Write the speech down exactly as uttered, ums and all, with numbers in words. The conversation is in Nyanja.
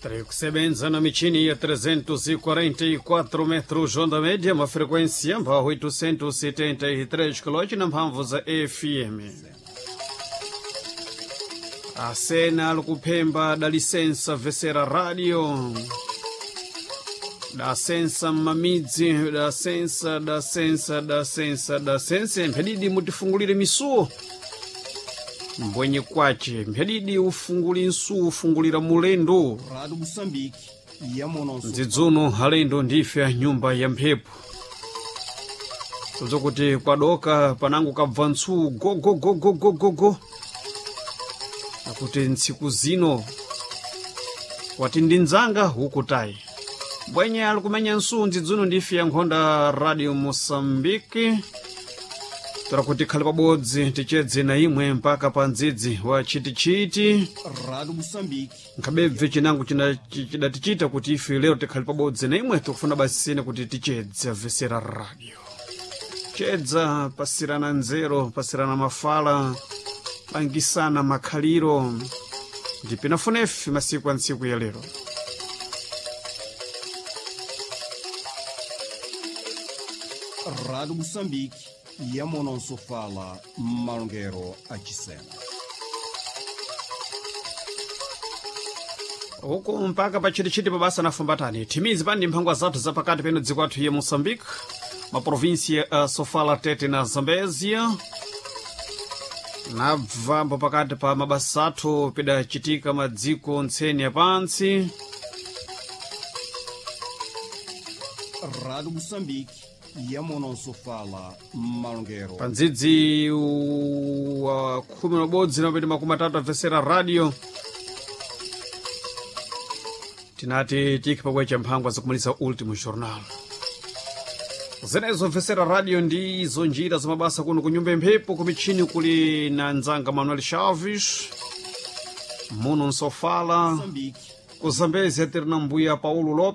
Sebenza na michini ya trezentos e quarenta e quatro metros onda média, uma frequência para oitocentos e setenta e três kHz na mphamvu za F M. A cena alikuphemba da licença Vesera Radio, da sensa mamidzi, da sensa, da sensa, da sensa, da sensa, mpedidi mutifungulire misuo mbwenye kwache mpedidi ufunguli nsu ufungulira mulendo Rádio Moçambique ya mononso ndzidzuno halendo ndife nyumba ya mphepo tuzokuti kwadoka panangu kabva nsu go go go go go go go akuti ntsiku zino wati ndinzanga hukutayi bwenye alikumenya nsu ndzidzuno ndife ya nkhonda Radio Moçambique tarakuti khali pabodzi tichedze na imwe mpaka pa ndzidzi wa chitichiti Rádio Moçambique nkhabebve chinango chidatichita kuti ife lero tikhali pabodzi na imwe tikufuna basisene kuti tichedze Vesera Radio chedza pasirana nzero pasirana mafala pangisana makhaliro ndipinafunefe masiku a ntsiku ya lero Rádio Moçambique ya mononso fala malongero achisena uku mpaka pachitichiti pabasa nafumbatani timizi pandi mphangwa zathu zapakati peno dziko athu ya Moçambique maprovinsia a Sofala, Tete na Zambézia nabva pakati pa mabasa athu pidachitika madziko ntseni ya pansi. Rádio Moçambique ya mononso fala malongero pandzidzi wa khumi na bodzi na pedi makumi atatu a Vesera Radio tinati tiki pabwecha mphangwa zakumulisa Último Jornal. Zenezo Vesera Radio ndizo njira za mabasa kuno kunyumba mphepo kumichini kuli na nzanga Manuel Chaves muno nsofala Moçambique ku Zambézia tiri na mbuya Paulo Lopes